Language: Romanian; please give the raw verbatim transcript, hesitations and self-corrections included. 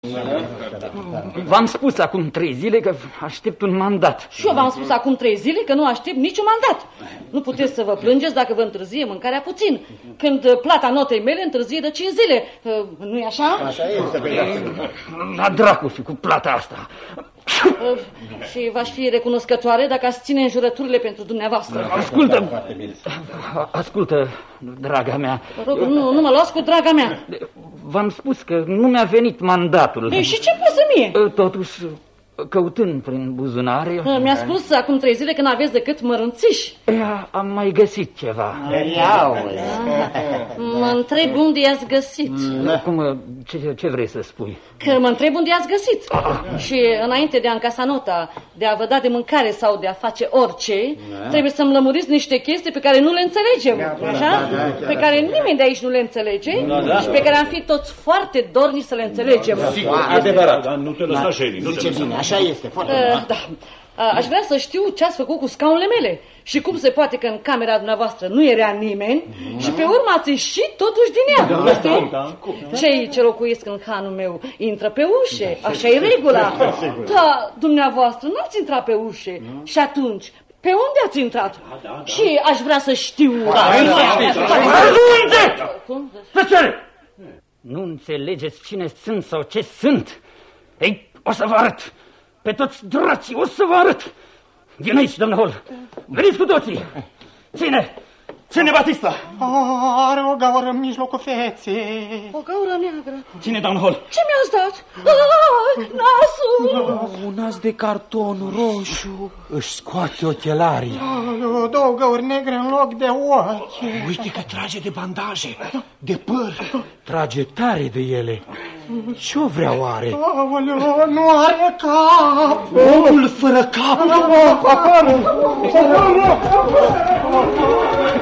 V-am spus acum trei zile că aștept un mandat. Și eu v-am spus acum trei zile că nu aștept niciun mandat. Nu puteți să vă plângeți dacă vă întârzie mâncarea puțin, când plata notei mele întârzie de cinci zile. Nu-i așa? Așa este. La dracu și cu plata asta. Și v-aș fi recunoscătoare dacă ați ține înjurăturile pentru dumneavoastră. Ascultă, ascultă, draga mea. Rog, nu, nu mă luați cu draga mea. V-am spus că nu mi-a venit mandatul. Ei, și ce pasă mie? Totuși, căutând prin buzunare... Mi-a spus acum trei zile că n-aveți decât mărunțiși. Ea, am mai găsit ceva. Mă întreb unde i-ați găsit. Cum, ce, ce vrei să spui? Că mă întreb unde i-ați găsit. Și înainte de a încasa nota, de a vă da de mâncare sau de a face orice, trebuie să-mi lămuriți niște chestii pe care nu le înțelegem, așa? Pe care nimeni de aici nu le înțelege și pe care am fi toți foarte dornici să le înțelegem. Adevărat, dar nu te lăsa, Shelly, nu te lăsa. Așa este, foarte uh, da. uh, Aș vrea să știu ce ați făcut cu scaunele mele și cum se poate că în camera dumneavoastră nu era nimeni mm. și pe urmă ați ieșit totuși din ea. Da, da, da. Cei ce locuiesc în hanul meu intră pe ușe, da, așa e regula. Da, da, dumneavoastră nu ați intrat pe ușe mm. și atunci pe unde ați intrat? Da, da, da. Și aș vrea să știu. Tăcere! Nu înțelegeți cine sunt sau ce sunt? Ei, o să vă arăt! Pe toți dracii, o să vă arăt! Vin aici, domnul Hall! Veniți cu toții! Ține! Ține, Batista! Are o gaură în mijlocul feței. O gaură neagră. Ține, domnul Hall! Ce mi-ați dat? Ah, nasul! Un nas de carton roșu. Își scoate ochelarii. Două gauri negre în loc de ochi. Uite că trage de bandaje, de păr. Trage tare de ele. Ce-o vrea oare? Aoleu, nu are cap. Omul fără cap.